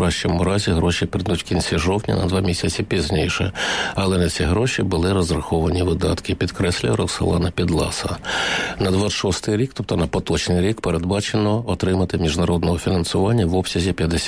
найкращому разі гроші прийдуть в кінці жовтня на 2 місяці пізніше. Але на ці гроші були розраховані видатки, підкреслює Роксолана Підласа. На 26-й рік, тобто на поточний рік, передбачено отримати міжнародного фінансування в обсязі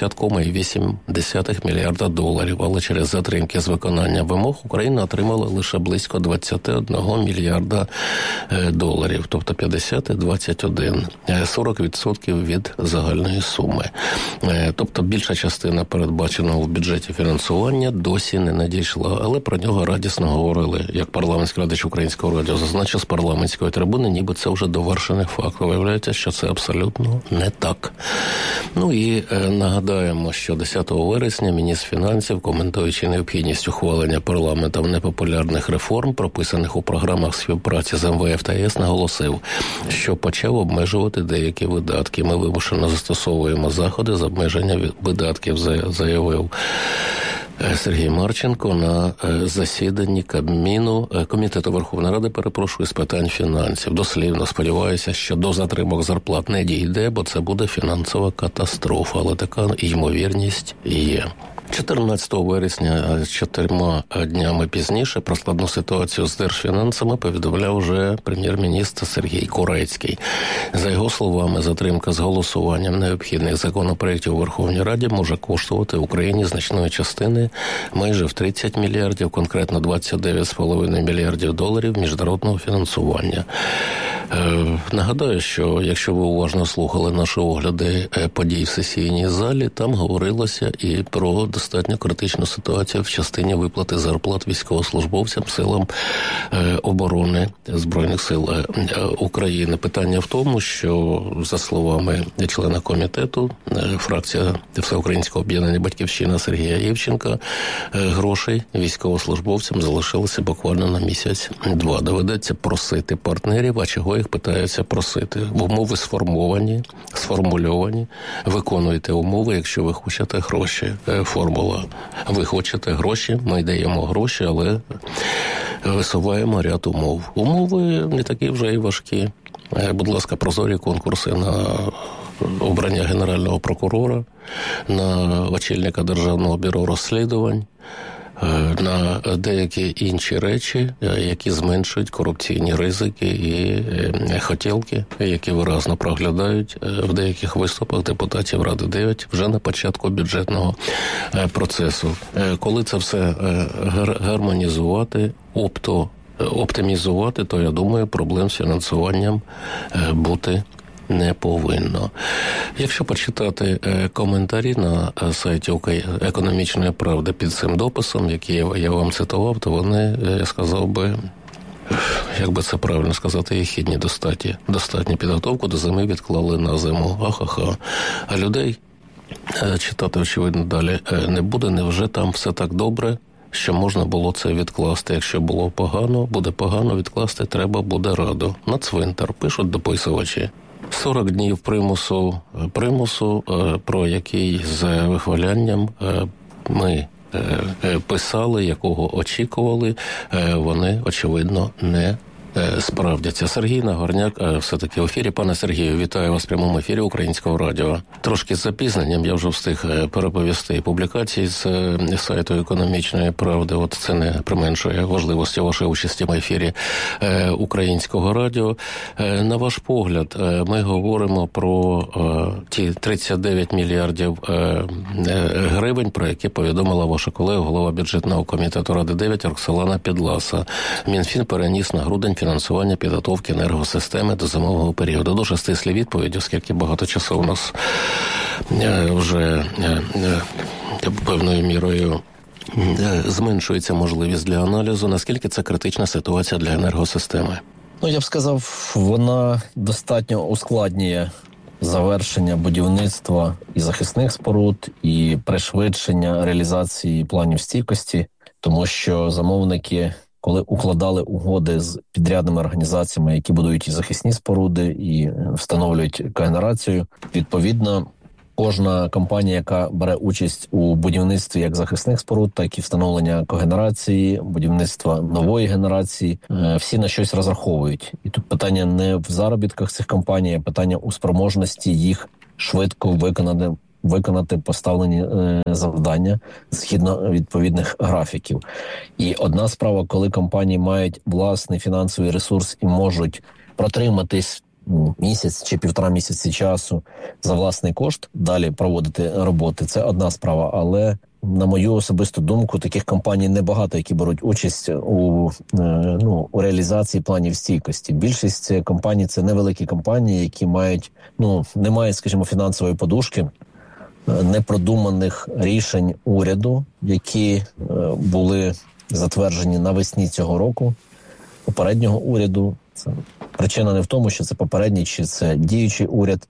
50,8 мільярда доларів. Але через затримки з виконання вимог Україна отримала лише близько 21 мільярда доларів, тобто 50 і 21, 40% від загальної суми. Тобто більша частина передбаченого в бюджеті фінансування досі не надійшла, але про нього радісно говорили, як парламентський глядач Українського радіо зазначив з парламентської трибуни, ніби це вже довершений факт. Виявляється, що це абсолютно не так. Ну і нагадаємо, що 10 вересня міністр фінансів, коментуючи необхідність ухвалення парламентом непопулярних реформ, прописаних у програмах співпраці з МВФ та ЄС, наголосив, що почав обмежувати деякі видатки. Ми вимушено застосовуємо заходи з обмеження видатків, заявив Сергій Марченко на засіданні Комітету Верховної Ради, з питань фінансів. Дослівно сподіваюся, що до затримок зарплат не дійде, бо це буде фінансова катастрофа, але така ймовірність є. 14 вересня, 4 днями пізніше, про складну ситуацію з держфінансами повідомляв вже прем'єр-міністр Сергій Корецький. За його словами, затримка з голосуванням необхідних законопроєктів у Верховній Раді може коштувати Україні значної частини майже в 30 мільярдів, конкретно 29,5 мільярдів доларів міжнародного фінансування. Нагадаю, що якщо ви уважно слухали наші огляди подій в сесійній залі, там говорилося і про достатньо критичну ситуацію в частині виплати зарплат військовослужбовцям силам оборони Збройних сил України. Питання в тому, що, за словами члена комітету, фракція Всеукраїнського об'єднання «Батьківщина» Сергія Євченка, грошей військовослужбовцям залишилося буквально на місяць-два. Доведеться просити партнерів, а чого їх питаються просити? Умови сформульовані, виконуйте умови, якщо ви хочете гроші. Формула. Ви хочете гроші, ми даємо гроші, але висуваємо ряд умов. Умови не такі вже і важкі. Будь ласка, прозорі конкурси на обрання генерального прокурора, на очільника Державного бюро розслідувань, на деякі інші речі, які зменшують корупційні ризики і хотілки, які виразно проглядають в деяких виступах депутатів Ради 9 вже на початку бюджетного процесу. Коли це все гармонізувати, оптимізувати, то, я думаю, проблем з фінансуванням бути не повинно. Якщо почитати коментарі на сайті «Економічної правди» під цим дописом, який я вам цитував, то вони, я сказав би, як би це правильно сказати, єхідні достатні підготовку до зими відклали на зиму. Ахаха. А людей читати, очевидно, далі не буде. Невже там все так добре, що можна було це відкласти? Якщо було погано, буде погано, відкласти треба буде радо. На цвинтар, пишуть дописувачі. 40 днів примусу, про який з вихвалянням ми писали, якого очікували, вони, очевидно, не справдяться. Сергій Нагорняк все-таки в ефірі. Пане Сергію, вітаю вас в прямому ефірі Українського радіо. Трошки з запізненням я вже встиг переповісти публікації з сайту «Економічної правди». От це не применшує важливості вашої участі в ефірі Українського радіо. На ваш погляд, ми говоримо про ті 39 мільярдів гривень, про які повідомила ваша колега, голова бюджетного комітету Ради 9 Роксолана Підласа. Мінфін переніс на грудень фінансування підготовки енергосистеми до зимового періоду. Дуже стислі відповіді, оскільки багато часу у нас вже певною мірою зменшується можливість для аналізу. Наскільки це критична ситуація для енергосистеми? Я б сказав, вона достатньо ускладнює завершення будівництва і захисних споруд, і пришвидшення реалізації планів стійкості, тому що замовники, коли укладали угоди з підрядними організаціями, які будують і захисні споруди, і встановлюють когенерацію, відповідно, кожна компанія, яка бере участь у будівництві як захисних споруд, так і встановлення когенерації, будівництва нової генерації, всі на щось розраховують. І тут питання не в заробітках цих компаній, а питання у спроможності їх швидко виконати виконати поставлені завдання згідно відповідних графіків. І одна справа, коли компанії мають власний фінансовий ресурс і можуть протриматись місяць чи півтора місяці часу за власний кошт, далі проводити роботи, це одна справа. Але, на мою особисту думку, таких компаній небагато, які беруть участь у реалізації планів стійкості. Більшість компаній – це невеликі компанії, які не мають, скажімо, фінансової подушки, непродуманих рішень уряду, які були затверджені навесні цього року, попереднього уряду. Це причина не в тому, що це попередній чи це діючий уряд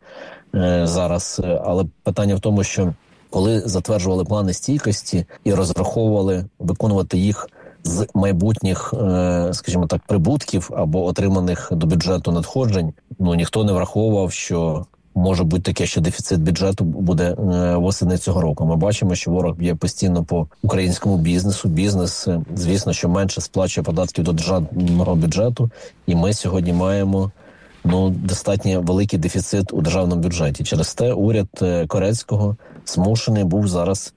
зараз, але питання в тому, що коли затверджували плани стійкості і розраховували виконувати їх з майбутніх, скажімо так, прибутків або отриманих до бюджету надходжень, ніхто не враховував, що може бути таке, що дефіцит бюджету буде восени цього року. Ми бачимо, що ворог б'є постійно по українському бізнесу. Бізнес, звісно, що менше сплачує податків до державного бюджету, і ми сьогодні маємо достатньо великий дефіцит у державному бюджеті. Через те уряд Корецького змушений був зараз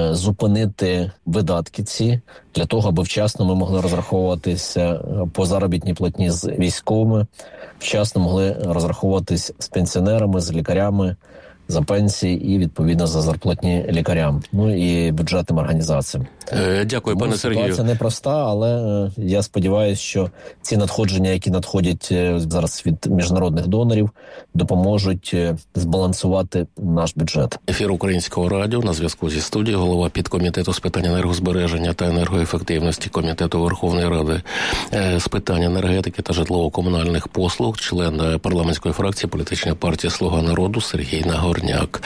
зупинити видатки ці для того, аби вчасно ми могли розраховуватися по заробітній платні з військовими, вчасно могли розраховуватись з пенсіонерами, з лікарями за пенсії і, відповідно, за зарплатні лікарям, і бюджетним організаціям. Дякую, пане Сергію. Ситуація непроста, але я сподіваюся, що ці надходження, які надходять зараз від міжнародних донорів, допоможуть збалансувати наш бюджет. Ефір Українського радіо. На зв'язку зі студією голова підкомітету з питань енергозбереження та енергоефективності Комітету Верховної Ради з питань енергетики та житлово-комунальних послуг, член парламентської фракції політичної партії «Слуга народу» Сергій Нагорняк.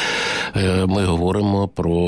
Ми говоримо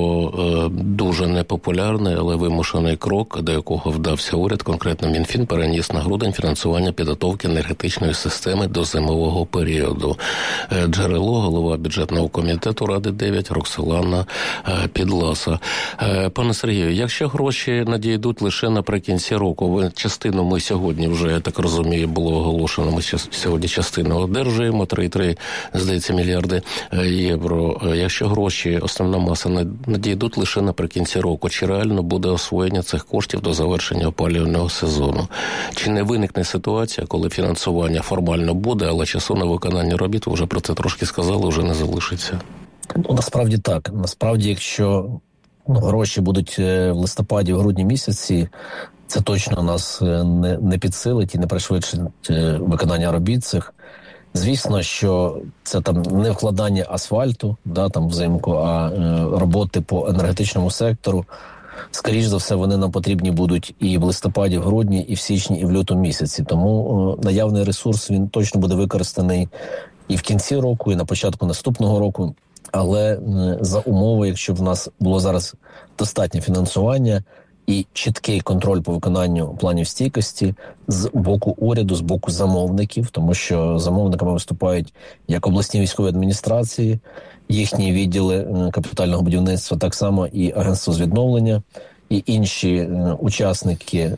про дуже непопулярний, але вимушений крок, до якого вдався уряд, конкретно Мінфін, переніс на грудень фінансування підготовки енергетичної системи до зимового періоду. Джерело, голова бюджетного комітету Ради 9 Роксолана Підласа. Пане Сергію, якщо гроші надійдуть лише наприкінці року, частину ми сьогодні вже, я так розумію, було оголошено, ми сьогодні частину одержуємо, 3,3, здається, мільярди євро. Якщо гроші, основна маса, надійдуть лише наприкінці року, чи реально буде освоєння цих коштів до завершення опалювального сезону? Чи не виникне ситуація, коли фінансування формально буде, але часу на виконання робіт, ви вже про це трошки сказали, вже не залишиться? Насправді так. Насправді, якщо гроші будуть в листопаді, в грудні місяці, це точно нас не підсилить і не пришвидшить виконання робіт цих. Звісно, що це там не вкладання асфальту, взимку, а роботи по енергетичному сектору. Скоріш за все, вони нам потрібні будуть і в листопаді, в грудні, і в січні, і в лютому місяці. Тому наявний ресурс, він точно буде використаний і в кінці року, і на початку наступного року. Але за умови, якщо в нас було зараз достатнє фінансування і чіткий контроль по виконанню планів стійкості з боку уряду, з боку замовників, тому що замовниками виступають як обласні військові адміністрації, їхні відділи капітального будівництва, так само і агентство з відновлення, і інші учасники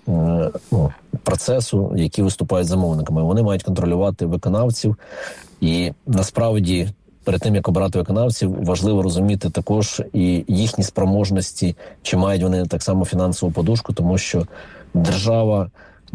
процесу, які виступають замовниками. Вони мають контролювати виконавців, і насправді перед тим, як обирати виконавців, важливо розуміти також і їхні спроможності, чи мають вони так само фінансову подушку, тому що держава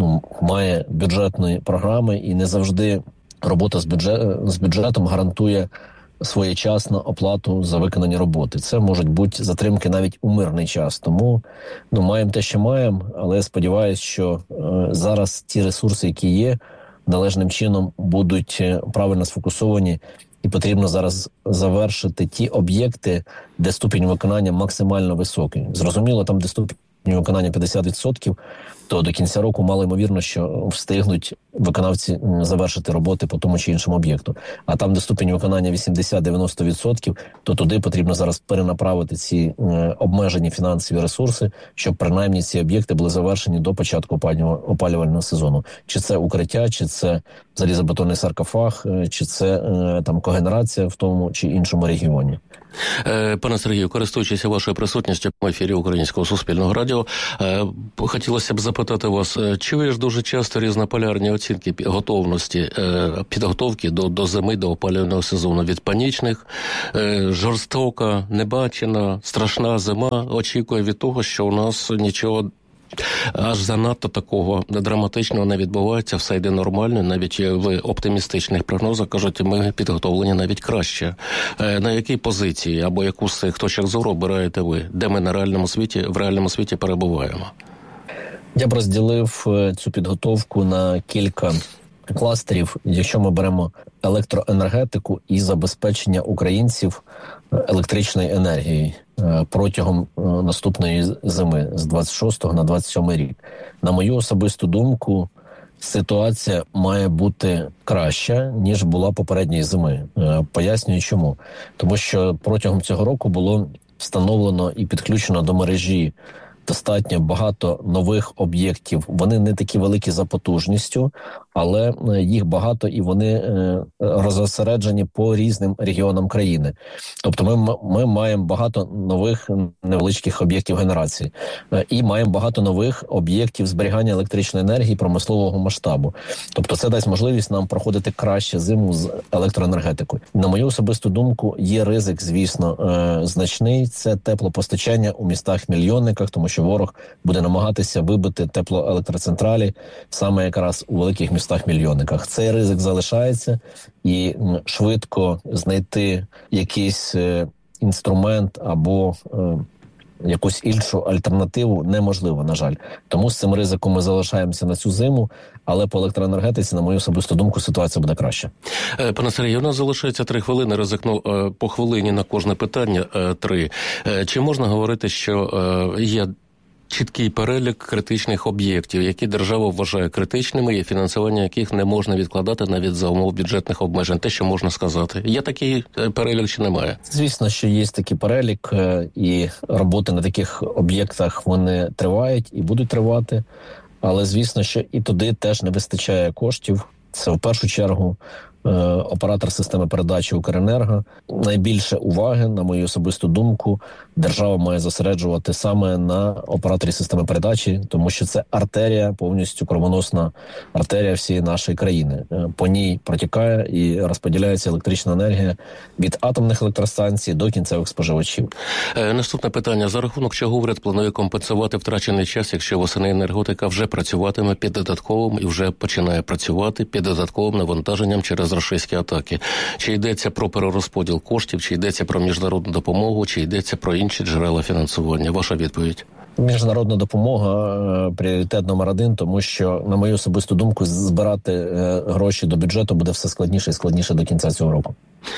має бюджетні програми, і не завжди робота з бюджетом гарантує своєчасну оплату за виконані роботи. Це можуть бути затримки навіть у мирний час. Тому маємо те, що маємо, але я сподіваюся, що зараз ті ресурси, які є, належним чином будуть правильно сфокусовані. І потрібно зараз завершити ті об'єкти, де ступінь виконання максимально високий. Зрозуміло, там, де ступінь виконання 50%, то до кінця року мало ймовірно, що встигнуть виконавці завершити роботи по тому чи іншому об'єкту. А там, де ступінь виконання 80-90%, то туди потрібно зараз перенаправити ці обмежені фінансові ресурси, щоб принаймні ці об'єкти були завершені до початку опалювального сезону. Чи це укриття, чи це залізобетонний саркофаг, чи це когенерація в тому чи іншому регіоні. Пане Сергію, користуючись вашою присутністю в ефірі Українського суспільного радіо, хотілося б запитати, запитати вас, чуєш дуже часто різнополярні оцінки підготовки до зими, до опалювального сезону. Від панічних, жорстока, небачена, страшна зима очікує від того, що у нас нічого аж занадто такого драматичного не відбувається, все йде нормально, навіть в оптимістичних прогнозах кажуть, ми підготовлені навіть краще. На якій позиції або яку з цих точок зору обираєте ви? Де ми в реальному світі перебуваємо? Я б розділив цю підготовку на кілька кластерів. Якщо ми беремо електроенергетику і забезпечення українців електричною енергією протягом наступної зими з 26 на 27 рік. На мою особисту думку, ситуація має бути краща, ніж була попередньої зими. Пояснюю чому. Тому що протягом цього року було встановлено і підключено до мережі достатньо багато нових об'єктів. Вони не такі великі за потужністю, але їх багато і вони розосереджені по різним регіонам країни. Тобто ми маємо багато нових невеличких об'єктів генерації. І маємо багато нових об'єктів зберігання електричної енергії промислового масштабу. Тобто це дасть можливість нам проходити краще зиму з електроенергетикою. На мою особисту думку, є ризик, звісно, значний. Це теплопостачання у містах-мільйонниках, тому що ворог буде намагатися вибити теплоелектроцентралі саме якраз у великих містах-мільйонниках. Цей ризик залишається, і швидко знайти якийсь інструмент або якусь іншу альтернативу неможливо, на жаль. Тому з цим ризиком ми залишаємося на цю зиму, але по електроенергетиці, на мою особисту думку, ситуація буде краща. Пане Сергію, у нас залишається 3 хвилини, ризикну по хвилині на кожне питання 3. Чи можна говорити, що є чіткий перелік критичних об'єктів, які держава вважає критичними і фінансування яких не можна відкладати навіть за умов бюджетних обмежень? Те, що можна сказати. Є такий перелік чи немає? Звісно, що є такий перелік, і роботи на таких об'єктах вони тривають і будуть тривати. Але, звісно, що і туди теж не вистачає коштів. Це в першу чергу оператор системи передачі Укренерго. Найбільше уваги, на мою особисту думку, держава має зосереджувати саме на операторі системи передачі, тому що це артерія, повністю кровоносна артерія всієї нашої країни. По ній протікає і розподіляється електрична енергія від атомних електростанцій до кінцевих споживачів. Наступне питання. За рахунок чого уряд планує компенсувати втрачений час, якщо восени енергетика вже працюватиме під додатковим і вже починає працювати під додатковим навантаженням через рашистські атаки? Чи йдеться про перерозподіл коштів, чи йдеться про міжнародну допомогу, чи йдеться про інші джерела фінансування? Ваша відповідь? Міжнародна допомога – пріоритет номер 1, тому що, на мою особисту думку, збирати гроші до бюджету буде все складніше і складніше до кінця цього року.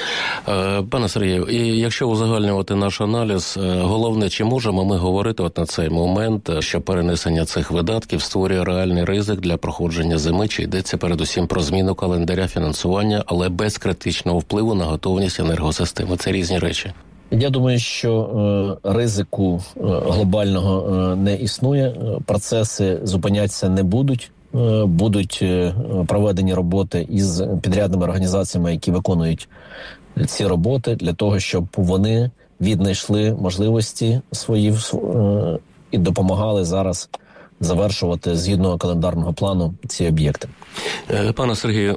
Пане Сергію, і якщо узагальнювати наш аналіз, головне, чи можемо ми говорити от на цей момент, що перенесення цих видатків створює реальний ризик для проходження зими, чи йдеться передусім про зміну календаря фінансування, але без критичного впливу на готовність енергосистеми? Це різні речі. Я думаю, що ризику глобального не існує, процеси зупинятися не будуть. Будуть проведені роботи із підрядними організаціями, які виконують ці роботи, для того, щоб вони віднайшли можливості свої і допомагали зараз завершувати згідно календарного плану ці об'єкти. Пане Сергію,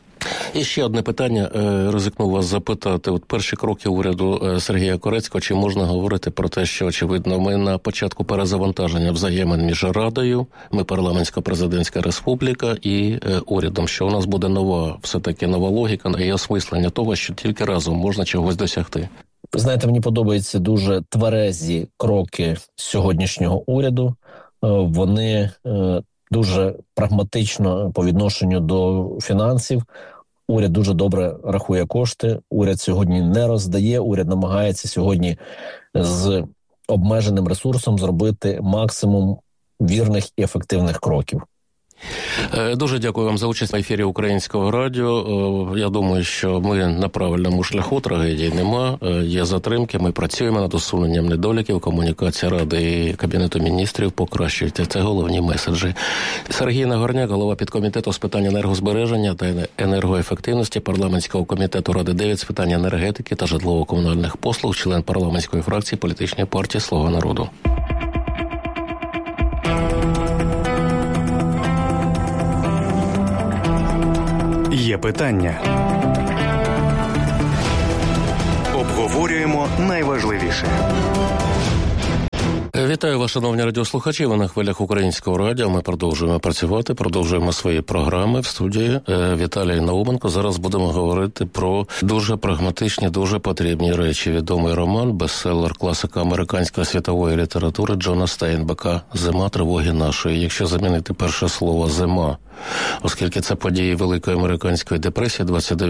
і ще одне питання, ризикну вас запитати. От перші кроки уряду Сергія Корецького, чи можна говорити про те, що, очевидно, ми на початку перезавантаження взаємин між Радою, ми парламентсько-президентська республіка і урядом, що у нас буде все-таки нова логіка і осмислення того, що тільки разом можна чогось досягти? Знаєте, мені подобаються дуже тверезі кроки сьогоднішнього уряду. Вони дуже прагматично по відношенню до фінансів. Уряд дуже добре рахує кошти. Уряд сьогодні не роздає. Уряд намагається сьогодні з обмеженим ресурсом зробити максимум вірних і ефективних кроків. Дуже дякую вам за участь в ефірі Українського радіо. Я думаю, що ми на правильному шляху, трагедії нема, є затримки, ми працюємо над усуненням недоліків, комунікація Ради і Кабінету міністрів покращується. Це головні меседжі. Сергій Нагорняк, голова підкомітету з питань енергозбереження та енергоефективності парламентського комітету Ради 9 з питань енергетики та житлово-комунальних послуг, член парламентської фракції політичної партії «Слуга народу». Є питання. Обговорюємо найважливіше. Вітаю вас, шановні радіослухачі. Ви на хвилях Українського радіо. Ми продовжуємо працювати, продовжуємо свої програми. В студії Віталій Науменко. Зараз будемо говорити про дуже прагматичні, дуже потрібні речі. Відомий роман, бестселер, класика американської світової літератури Джона Стейнбека «Зима тривоги нашої». Якщо замінити перше слово «зима», оскільки це події Великої американської депресії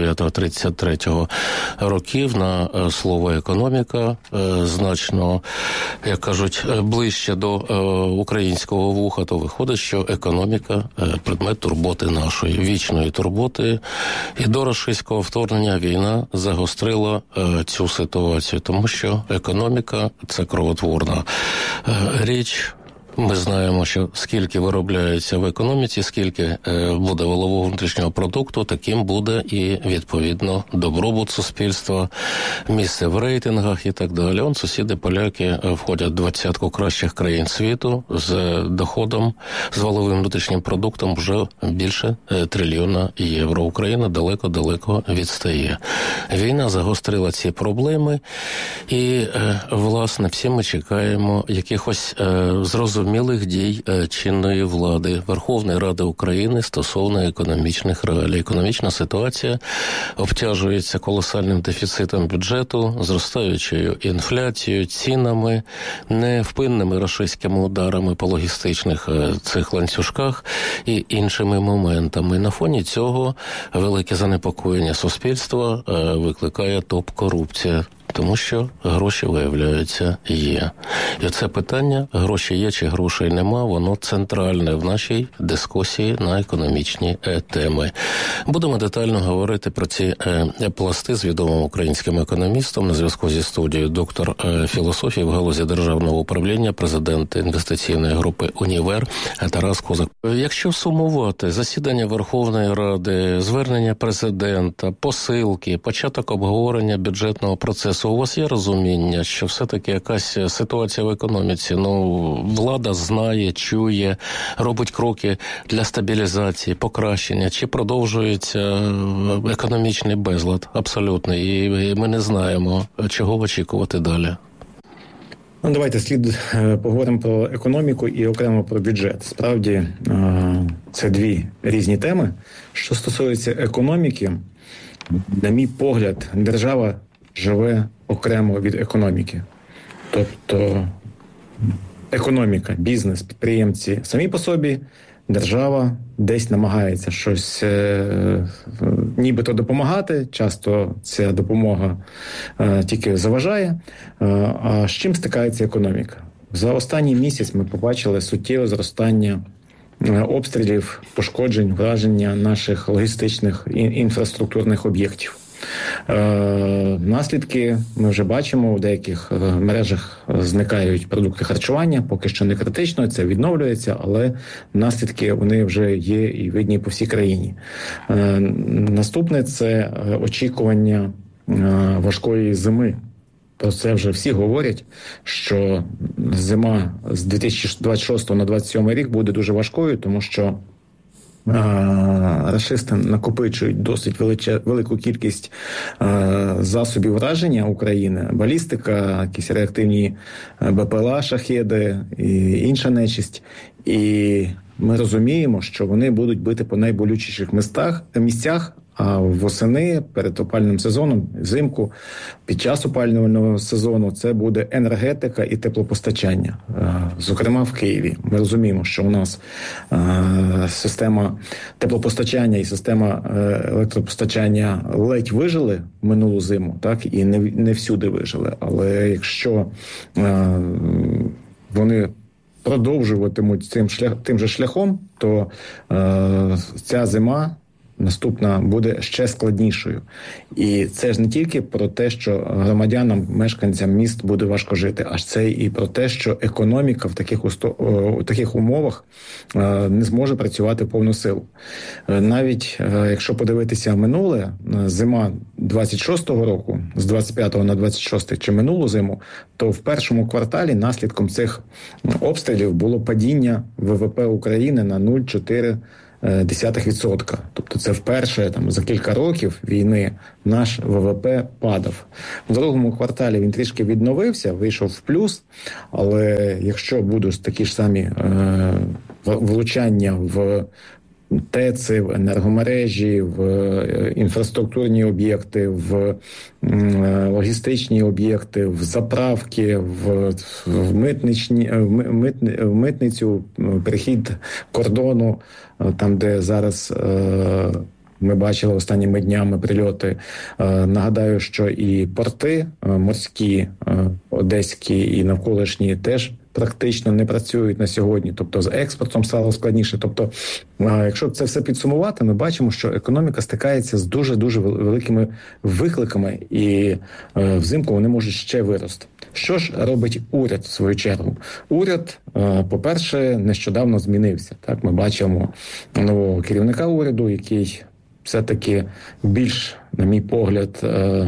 29-33 років, на слово «економіка» значно, як кажуть, ближче до українського вуха, то виходить, що економіка – предмет турботи нашої, вічної турботи. І до російського вторгнення війна загострила цю ситуацію, тому що економіка – це кровотворна річ. Ми знаємо, що скільки виробляється в економіці, скільки буде валового внутрішнього продукту, таким буде і, відповідно, добробут суспільства, місце в рейтингах і так далі. Он сусіди поляки входять в 20 кращих країн світу з доходом, з валовим внутрішнім продуктом вже більше трильйона євро. Україна далеко-далеко відстає. Війна загострила ці проблеми і, власне, всі ми чекаємо якихось зрозумілих дій чинної влади Верховної Ради України стосовно економічних реалій. Економічна ситуація обтяжується колосальним дефіцитом бюджету, зростаючою інфляцією, цінами, невпинними рашистськими ударами по логістичних цих ланцюжках і іншими моментами. На фоні цього велике занепокоєння суспільства викликає топ-корупція. Тому що гроші, виявляються, є. І це питання, гроші є чи грошей нема, воно центральне в нашій дискусії на економічні теми. Будемо детально говорити про ці пласти з відомим українським економістом. На зв'язку зі студією доктор філософії в галузі державного управління, президент інвестиційної групи «Універ» Тарас Козак. Якщо сумувати засідання Верховної Ради, звернення президента, посилки, початок обговорення бюджетного процесу, у вас є розуміння, що все-таки якась ситуація в економіці, влада знає, чує, робить кроки для стабілізації, покращення, чи продовжується економічний безлад абсолютний, і ми не знаємо, чого очікувати далі? Давайте поговоримо про економіку і окремо про бюджет. Справді, це дві різні теми. Що стосується економіки, на мій погляд, держава живе окремо від економіки. Тобто економіка, бізнес, підприємці самі по собі, держава десь намагається щось нібито допомагати, часто ця допомога тільки заважає. А з чим стикається економіка? За останній місяць ми побачили суттєве зростання обстрілів, пошкоджень, враження наших логістичних інфраструктурних об'єктів. Наслідки ми вже бачимо, в деяких мережах зникають продукти харчування, поки що не критично, це відновлюється, але наслідки вони вже є і видні по всій країні. Наступне – це очікування важкої зими. Про це вже всі говорять, що зима з 2026 на 2027 рік буде дуже важкою, тому що рашисти накопичують досить велику кількість засобів враження України, балістика, якісь реактивні БПЛА, шахеди і інша нечисть. І ми розуміємо, що вони будуть бити по найболючіших місцях, а восени, перед опалювальним сезоном, взимку, під час опалювального сезону це буде енергетика і теплопостачання. Зокрема, в Києві. Ми розуміємо, що у нас система теплопостачання і система електропостачання ледь вижили минулу зиму, так, і не всюди вижили. Але якщо вони продовжуватимуть тим же шляхом, то ця зима наступна буде ще складнішою. І це ж не тільки про те, що громадянам, мешканцям міст буде важко жити, а це і про те, що економіка в таких умовах не зможе працювати в повну силу. Навіть якщо подивитися минуле, зима 26-го року, з 25-го на 26-й, чи минулу зиму, то в першому кварталі наслідком цих обстрілів було падіння ВВП України на 0,4%. 0,2%. Тобто це вперше за кілька років війни наш ВВП падав. В другому кварталі він трішки відновився, вийшов в плюс, але якщо будуть такі ж самі влучання в ТЕЦи, в енергомережі, в інфраструктурні об'єкти, в логістичні об'єкти, в заправки, в митницю, перехід кордону, там, де зараз ми бачили останніми днями прильоти. Нагадаю, що і порти морські, одеські і навколишні теж практично не працюють на сьогодні. Тобто з експортом стало складніше. Тобто, якщо це все підсумувати, ми бачимо, що економіка стикається з дуже-дуже великими викликами, і взимку вони можуть ще вирости. Що ж робить уряд в свою чергу? Уряд, по-перше, нещодавно змінився. Так, ми бачимо нового керівника уряду, який все-таки більш, на мій погляд,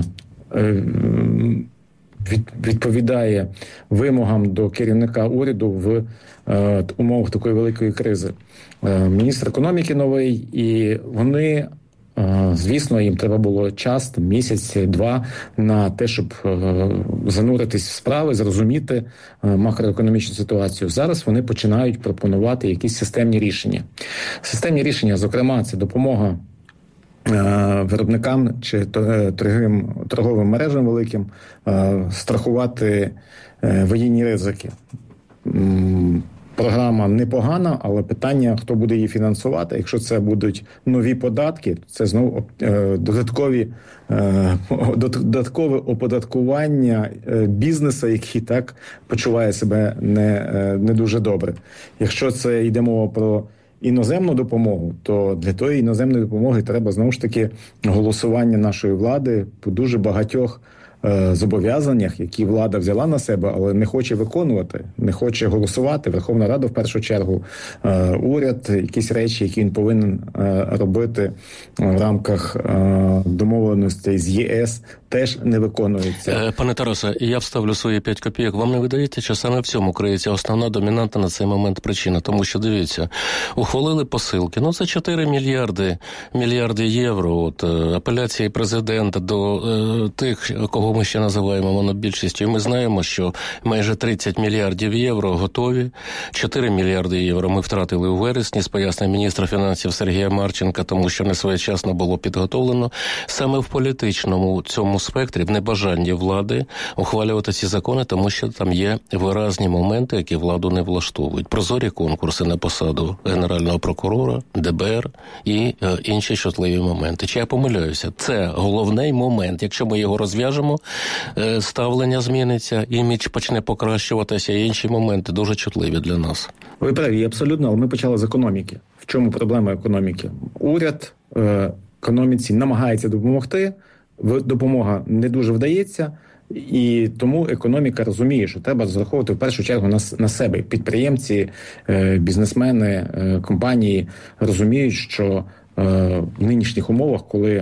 відповідає вимогам до керівника уряду в умовах такої великої кризи. Міністр економіки новий, і вони, звісно, їм треба було час, місяць-два на те, щоб зануритись в справи, зрозуміти макроекономічну ситуацію. Зараз вони починають пропонувати якісь системні рішення. Системні рішення, зокрема, це допомога виробникам чи торговим мережам великим страхувати воєнні ризики. Програма непогана, але питання, хто буде її фінансувати. Якщо це будуть нові податки, це знову додаткове оподаткування бізнесу, який так почуває себе не дуже добре. Якщо це йде мова про іноземну допомогу, то для тої іноземної допомоги треба знову ж таки голосування нашої влади по дуже багатьох зобов'язаннях, які влада взяла на себе, але не хоче виконувати, не хоче голосувати. Верховна Рада в першу чергу, уряд, якісь речі, які він повинен робити в рамках домовленостей з ЄС, теж не виконується. Пане Тарасе, я вставлю свої 5 копійок. Вам не видається, що саме в цьому криється основна домінантна на цей момент причина? Тому що, дивіться, ухвалили посилки. Це 4 мільярди євро. От апеляції президента до тих, кого ми ще називаємо монобільшістю. І ми знаємо, що майже 30 мільярдів євро готові. 4 мільярди євро ми втратили у вересні, з пояснень міністра фінансів Сергія Марченка, тому що не своєчасно було підготовлено. Саме в політичному цьому спектрі, в небажанні влади ухвалювати ці закони, тому що там є виразні моменти, які владу не влаштовують. Прозорі конкурси на посаду Генерального прокурора, ДБР і інші чутливі моменти. Чи я помиляюся? Це головний момент. Якщо ми його розв'яжемо, ставлення зміниться, імідж почне покращуватися, і інші моменти дуже чутливі для нас. Ви праві, абсолютно, але ми почали з економіки. В чому проблема економіки? Уряд економіці намагається допомогти, допомога не дуже вдається, і тому економіка розуміє, що треба розраховувати в першу чергу на себе. Підприємці, бізнесмени, компанії розуміють, що в нинішніх умовах, коли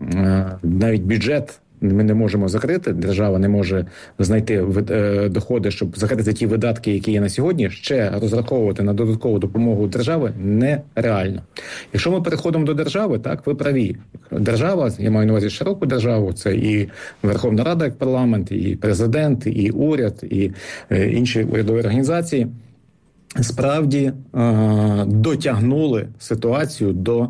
навіть бюджет ми не можемо закрити, держава не може знайти доходи, щоб закрити ті видатки, які є на сьогодні, ще розраховувати на додаткову допомогу держави нереально. Якщо ми переходимо до держави, так, ви праві. Держава, я маю на увазі широку державу, це і Верховна Рада як парламент, і президент, і уряд, і інші урядові організації, справді дотягнули ситуацію до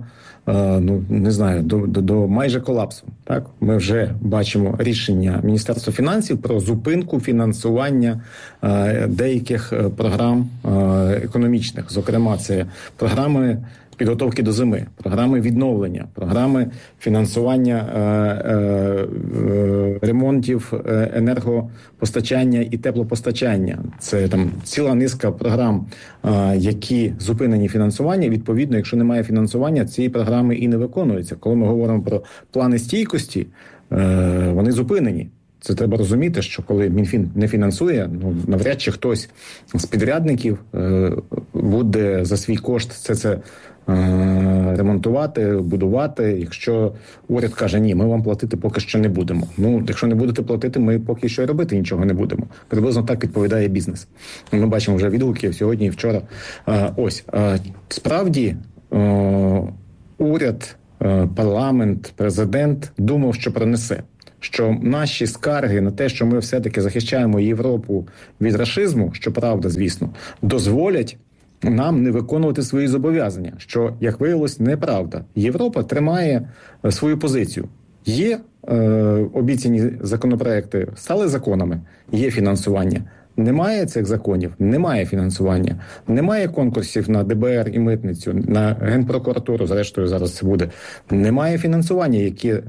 до майже колапсу. Так, ми вже бачимо рішення Міністерства фінансів про зупинку фінансування деяких програм економічних. Зокрема, це програми підготовки до зими, програми відновлення, програми фінансування ремонтів енергопостачання і теплопостачання. Це там ціла низка програм, які зупинені фінансування. Відповідно, якщо немає фінансування, ці програми і не виконуються. Коли ми говоримо про плани стійкості, вони зупинені. Це треба розуміти, що коли Мінфін не фінансує, навряд чи хтось з підрядників буде за свій кошт це ремонтувати, будувати. Якщо уряд каже, ні, ми вам платити поки що не будемо. Якщо не будете платити, ми поки що й робити нічого не будемо. Приблизно так відповідає бізнес. Ми бачимо вже відгуки сьогодні і вчора. Справді, уряд, парламент, президент думав, що пронесе. Що наші скарги на те, що ми все-таки захищаємо Європу від рашизму, що правда, звісно, дозволять нам не виконувати свої зобов'язання, що, як виявилось, неправда. Європа тримає свою позицію. Є обіцяні законопроекти, стали законами, є фінансування. Немає цих законів, немає фінансування, немає конкурсів на ДБР і митницю, на Генпрокуратуру, зрештою зараз це буде. Немає фінансування, яке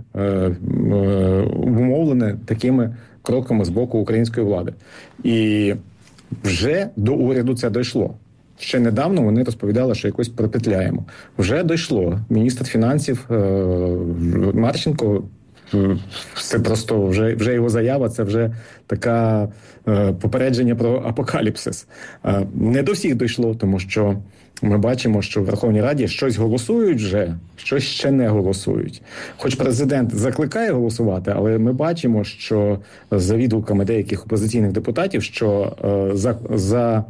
умовлене такими кроками з боку української влади. І вже до уряду це дійшло. Ще недавно вони розповідали, що якось пропетляємо. Вже дійшло. Міністр фінансів Марченко, це просто вже його заява, це вже така попередження про апокаліпсис. Не до всіх дійшло, тому що ми бачимо, що в Верховній Раді щось голосують вже, щось ще не голосують. Хоч президент закликає голосувати, але ми бачимо, що за відгуками деяких опозиційних депутатів, що за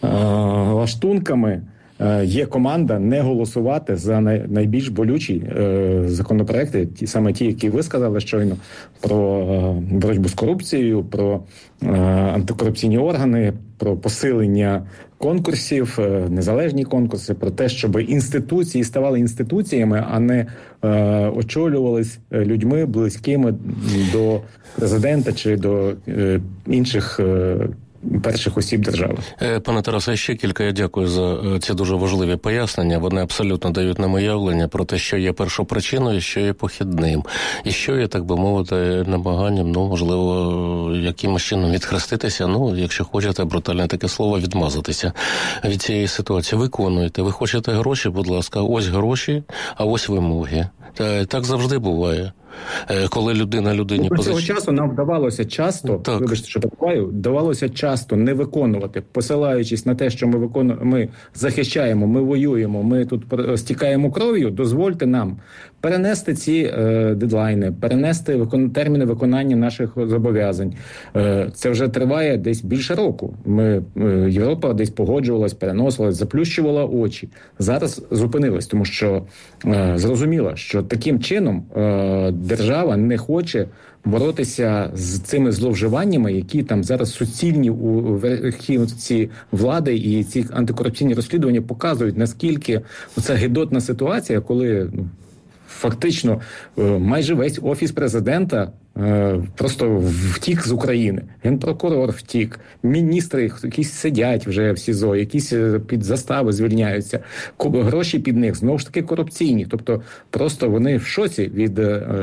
лаштунками є команда не голосувати за найбільш болючі законопроекти, саме ті, які ви сказали щойно, про боротьбу з корупцією, про антикорупційні органи, про посилення конкурсів, незалежні конкурси, про те, щоб інституції ставали інституціями, а не очолювались людьми близькими до президента чи до інших перших осіб держави. Пане Тарасе, ще кілька я дякую за ці дуже важливі пояснення. Вони абсолютно дають нам уявлення про те, що є першопричиною і що є похідним. І що є, так би мовити, намаганням, можливо, якимось чином відхреститися, якщо хочете, брутальне таке слово, відмазатися від цієї ситуації. Виконуєте. Ви хочете гроші, будь ласка, ось гроші, а ось вимоги. Так завжди буває. Коли людина людині цього часу нам вдавалося часто, вибачте, що вдавалося часто не виконувати, посилаючись на те, що ми захищаємо, ми воюємо, ми тут стікаємо кров'ю, дозвольте нам перенести ці дедлайни, перенести терміни виконання наших зобов'язань. Це вже триває десь більше року. Європа десь погоджувалась, переносилась, заплющувала очі. Зараз зупинилась, тому що зрозуміла, що таким чином держава не хоче боротися з цими зловживаннями, які там зараз суцільні у верхівці влади, і ці антикорупційні розслідування показують, наскільки це гидотна ситуація, коли фактично майже весь офіс президента просто втік з України. Генпрокурор втік, міністри якісь сидять вже в СІЗО, якісь під застави звільняються, гроші під них знову ж таки корупційні. Тобто просто вони в шоці від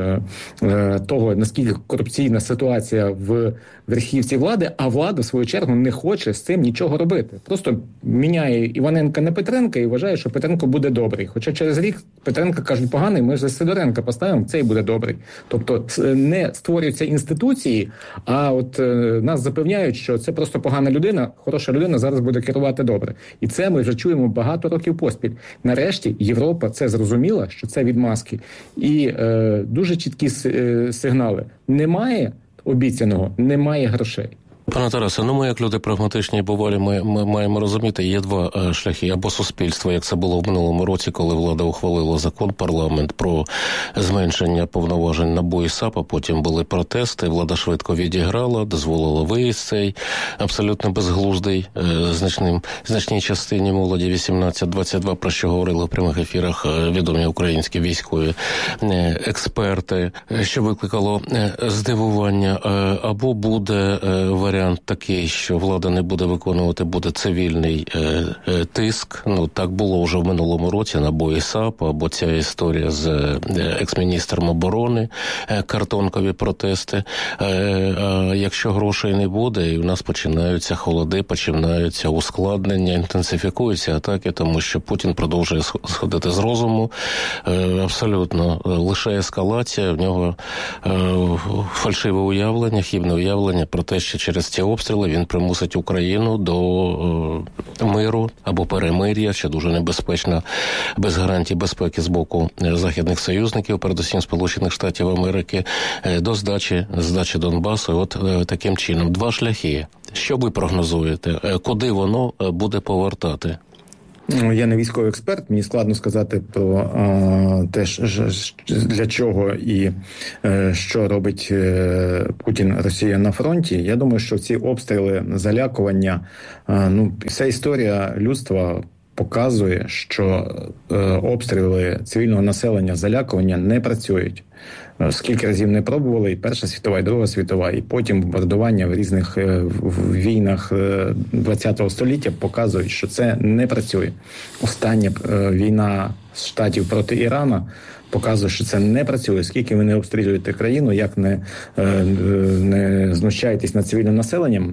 того, наскільки корупційна ситуація в верхівці влади, а влада, в свою чергу, не хоче з цим нічого робити. Просто міняє Іваненка на Петренка і вважає, що Петренко буде добрий. Хоча через рік Петренка кажуть поганий, ми за Сидоренка поставимо, цей буде добрий. Тобто не створюються інституції, а от нас запевняють, що це просто погана людина, хороша людина зараз буде керувати добре. І це ми вже чуємо багато років поспіль. Нарешті Європа це зрозуміла, що це відмазки. І дуже чіткі сигнали. Немає обіцяного, немає грошей. Пане Тарасе, ми як люди прагматичні і бувалі, ми маємо розуміти, є два шляхи. Або суспільство, як це було в минулому році, коли влада ухвалила закон, парламент, про зменшення повноважень НАБУ і САП, а потім були протести, влада швидко відіграла, дозволила виїзд цей абсолютно безглуздий, значній частині молоді 18-22, про що говорили в прямих ефірах відомі українські військові експерти, що викликало здивування. Або буде варіант такий, що влада не буде виконувати, буде цивільний тиск. Так було вже в минулому році на НАБУ і САП, або ця історія з екс-міністром оборони, картонкові протести. Якщо грошей не буде, і у нас починаються холоди, починаються ускладнення, інтенсифікуються атаки, тому що Путін продовжує сходити з розуму. Абсолютно. Лише ескалація, в нього фальшиве уявлення, хибне уявлення про те, що через ці обстріли він примусить Україну до миру або перемир'я, що дуже небезпечно, без гарантій безпеки з боку західних союзників, передусім Сполучених Штатів Америки, до здачі Донбасу. От таким чином. Два шляхи. Що ви прогнозуєте? Куди воно буде повертати? Я не військовий експерт, мені складно сказати про те, для чого і що робить Путін, Росія на фронті. Я думаю, що ці обстріли, залякування, вся історія людства показує, що обстріли цивільного населення, залякування не працюють. Скільки разів не пробували, і Перша світова, і Друга світова, і потім бомбардування в різних війнах ХХ століття показують, що це не працює. Остання війна Штатів проти Ірана показує, що це не працює. Скільки ви не обстрілюєте країну, як не знущаєтесь над цивільним населенням,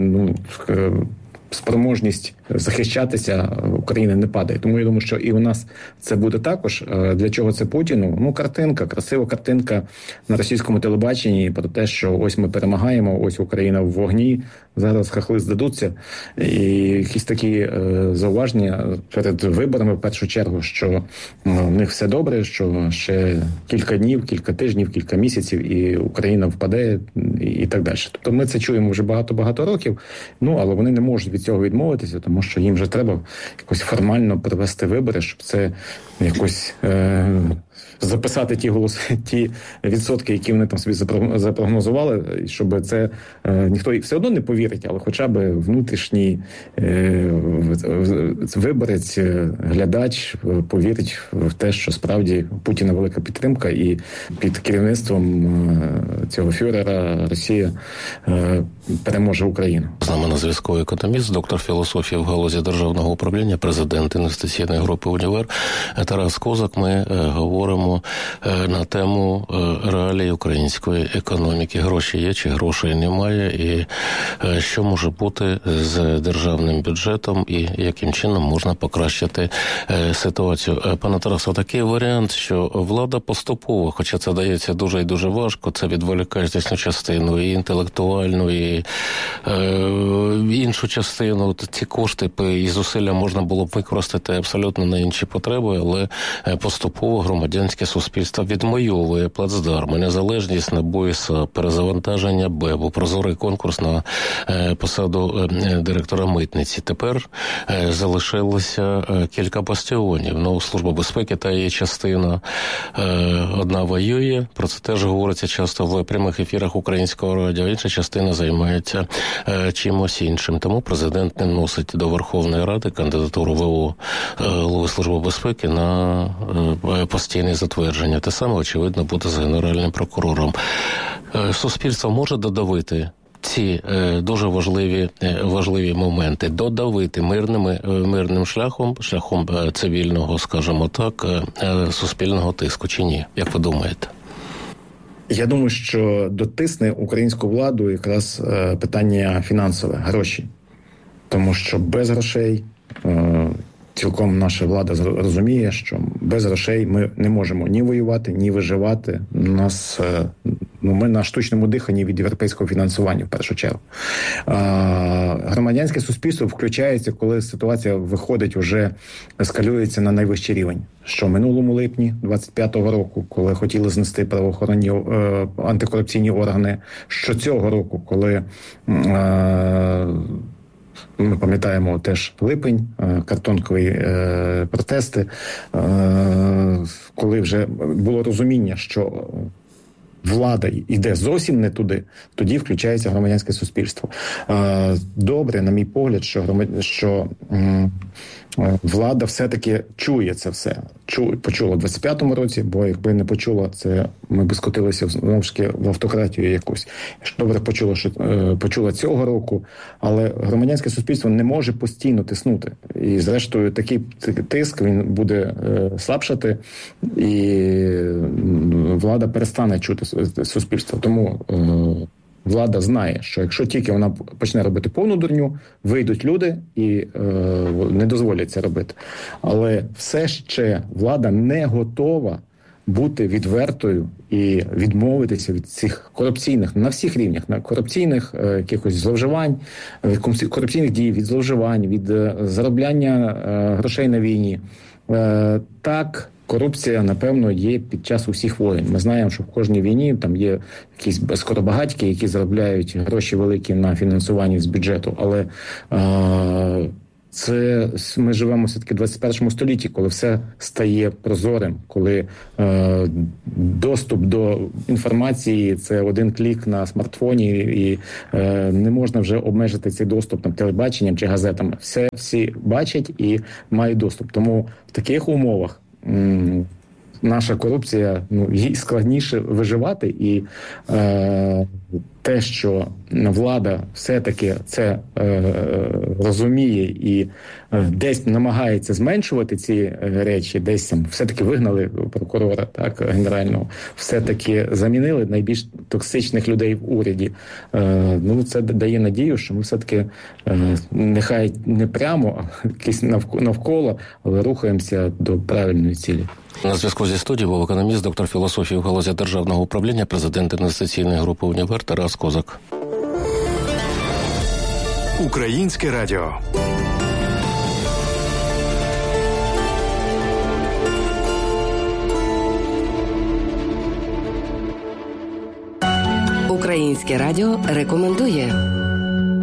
спроможність захищатися України не падає. Тому я думаю, що і у нас це буде також. Для чого це Путіну? Картинка, красива картинка на російському телебаченні про те, що ось ми перемагаємо, ось Україна в вогні, зараз хахли здадуться. І якісь такі зауваження перед виборами, в першу чергу, що в них все добре, що ще кілька днів, кілька тижнів, кілька місяців, і Україна впаде, і так далі. Тобто ми це чуємо вже багато-багато років, але вони не можуть від цього відмовитися, тому що їм вже треба якось формально провести вибори, щоб це якось записати ті відсотки, які вони там собі запрогнозували, щоб це ніхто все одно не повірить, але хоча б внутрішній виборець, глядач повірить в те, що справді у Путіна велика підтримка, і під керівництвом цього фюрера Росія переможе Україну. З нами на зв'язку економіст, доктор філософії в галузі державного управління, президент інвестиційної групи «Універ» Тарас Козак. Ми говоримо на тему реалій української економіки. Гроші є чи грошей немає, і що може бути з державним бюджетом, і яким чином можна покращити ситуацію. Пане Тарасо, такий варіант, що влада поступово, хоча це дається дуже і дуже важко, це відволікає значну частину і інтелектуальну, і іншу частину. Ці кошти і зусилля можна було б використати абсолютно на інші потреби, але поступово громадянське суспільство відмойовує плацдарми, незалежність НАБУ і САП, перезавантаження БЕБу, прозорий конкурс на посаду директора митниці. Тепер залишилося кілька бастіонів. Служба безпеки та її частина одна воює, про це теж говориться часто в прямих ефірах Українського радіо, інша частина займається чимось іншим. Тому президент не вносить до Верховної Ради кандидатуру ВО Голови Служби безпеки на постійне затвердження. Те саме, очевидно, буде з Генеральним прокурором. Суспільство може додавити ці дуже важливі моменти, додавити мирним шляхом цивільного, скажімо так, суспільного тиску, чи ні? Як ви думаєте? Я думаю, що дотисне українську владу якраз питання фінансове, гроші. Тому що без грошей цілком наша влада розуміє, що без грошей ми не можемо ні воювати, ні виживати. Ми на штучному диханні від європейського фінансування, в першу чергу. Громадянське суспільство включається, коли ситуація виходить, вже ескалюється на найвищий рівень. Що минулому липні 25-го року, коли хотіли знести правоохоронні антикорупційні органи, що цього року, коли ми пам'ятаємо теж липень, картонкові протести, коли вже було розуміння, що влада йде зовсім не туди, тоді включається громадянське суспільство. Добре, на мій погляд, що влада все-таки чує це все. Почула в 25-му році, бо якби не почула, це ми б скотилися знову ж таки в автократію якусь. Добре почула цього року, але громадянське суспільство не може постійно тиснути. І зрештою такий тиск, він буде слабшати, і влада перестане чути суспільство. Тому влада знає, що якщо тільки вона почне робити повну дурню, вийдуть люди і не дозволять це робити. Але все ще влада не готова бути відвертою і відмовитися від цих корупційних, на всіх рівнях, на корупційних якихось зловживань, корупційних дій, від зловживань, від заробляння грошей на війні. Так, корупція, напевно, є під час усіх воєн. Ми знаємо, що в кожній війні там є якісь скоробагатьки, які заробляють гроші великі на фінансуванні з бюджету, але це ми живемо все-таки в 21 столітті, коли все стає прозорим, коли доступ до інформації – це один клік на смартфоні, і не можна вже обмежити цей доступ там, телебаченням чи газетами. Всі бачать і мають доступ. Тому в таких умовах наша корупція, їй складніше виживати, і те, що влада все-таки це розуміє і десь намагається зменшувати ці речі, десь там все-таки вигнали прокурора, так, генерального, все-таки замінили найбільш токсичних людей в уряді. Це дає надію, що ми все-таки нехай не прямо, а якось навколо, але рухаємося до правильної цілі. На зв'язку зі студією був економіст, доктор філософії в галузі державного управління, президент інвестиційної групи «Універ» Тарас Козак. Українське радіо. Українське радіо рекомендує.